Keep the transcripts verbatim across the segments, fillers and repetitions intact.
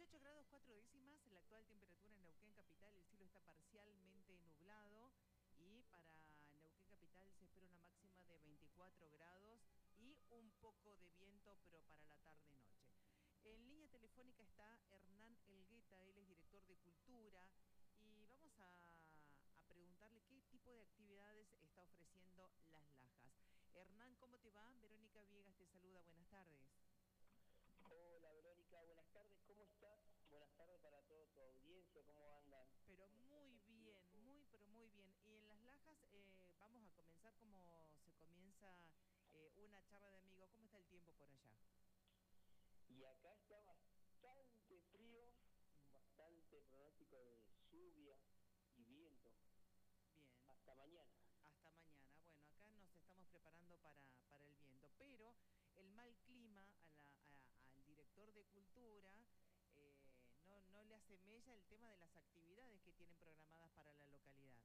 dieciocho grados cuatro décimas, la actual temperatura en Neuquén Capital, el cielo está parcialmente nublado y para Neuquén Capital se espera una máxima de veinticuatro grados y un poco de viento, pero para la tarde-noche. En línea telefónica está Hernán Elgueta, él es director de Cultura y vamos a, a preguntarle qué tipo de actividades está ofreciendo Las Lajas. Hernán, ¿cómo te va? Verónica Viegas te saluda, buenas tardes. Hola Verónica, buenas tardes, ¿cómo estás? Buenas tardes para toda tu audiencia, ¿cómo andan? Pero ¿Cómo los muy trata el bien, tiempo? muy, pero muy bien. Y en Las Lajas eh, vamos a comenzar como se comienza eh, una charla de amigos. ¿Cómo está el tiempo por allá? Y acá está bastante frío, Mm, bastante pronóstico de lluvia y viento. bien, Hasta mañana. hasta mañana. Bueno, acá nos estamos preparando para, para el viento, pero el mal clima a la- a- al director de Cultura eh, no, no le hace mella el tema de las actividades que tienen programadas para la localidad.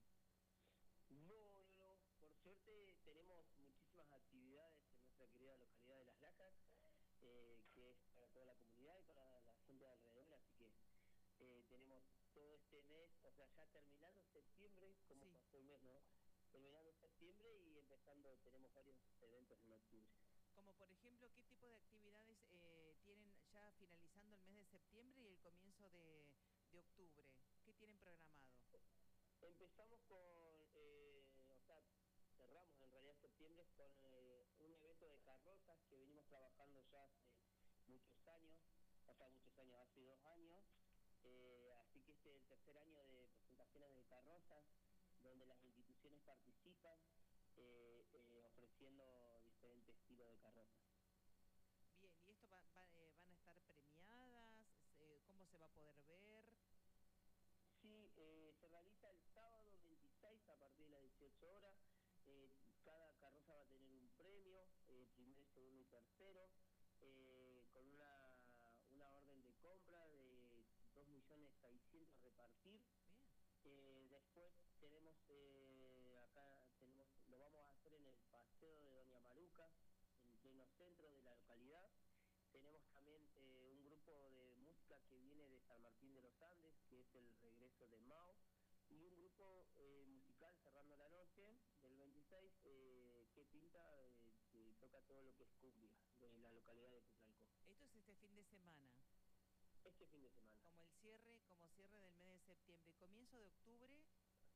No, no, no, por suerte tenemos muchísimas actividades en nuestra querida localidad de Las Lajas, eh, que es para toda la comunidad y para la gente de alrededor, así que eh, tenemos todo este mes, o sea, ya terminando septiembre, como Sí. pasó el mes, ¿no? Terminando septiembre y empezando, tenemos varios eventos en octubre. Como por ejemplo, ¿qué tipo de actividades eh, tienen ya finalizando el mes de septiembre y el comienzo de, de octubre? ¿Qué tienen programado? Empezamos con, eh, o sea, cerramos en realidad septiembre con eh, un evento de carrozas que venimos trabajando ya hace muchos años, o sea, muchos años, hace dos años, eh, así que este es el tercer año de presentaciones de carrozas, Ujú. donde las instituciones participan eh, eh, ofreciendo diferentes estilos de carrozas. Bien, ¿y esto va- va, eh, van a estar premiadas? Se- ¿Cómo se va a poder ver? Sí, eh, se realiza el sábado veintiséis a partir de las dieciocho horas. Ujú. Eh, cada carroza va a tener un premio, eh, primero, segundo y tercero, eh, con una, una orden de compra de dos millones seiscientos a repartir. Bien. Eh, después tenemos, eh, acá tenemos, lo vamos a hacer en el Paseo de Doña Maruca, en pleno centro de la localidad. Tenemos también eh, un grupo de música que viene de San Martín de los Andes, que es el regreso de Mao, y un grupo eh, musical cerrando la noche del veintiséis eh, que pinta, eh, que toca todo lo que es cumbia de la localidad de Cutralcó. Esto es este fin de semana, Este fin de semana. como el cierre, como cierre del mes de septiembre. Comienzo de octubre,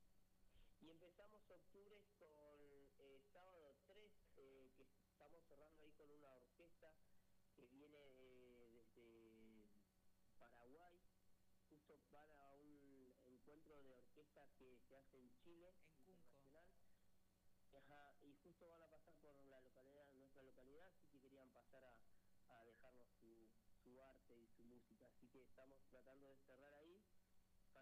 Y empezamos octubre con eh, sábado tres, eh, que estamos cerrando ahí con una orquesta que viene eh, desde Paraguay. Justo van a un encuentro de orquestas que se hace en Chile, en Cunco. internacional. Ajá, y justo van a pasar por la localidad, nuestra localidad, así que querían pasar a, a dejarnos su, su arte y su música. Así que estamos tratando de cerrar